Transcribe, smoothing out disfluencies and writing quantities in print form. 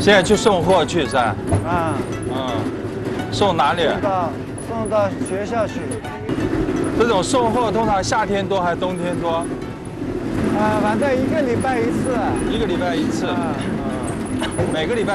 现在去送货去是吧？ 啊， 送哪里？ 送到学校去。 这种送货通常夏天多还是冬天多？ 反正1个礼拜1次。 1个礼拜1次。每个礼拜。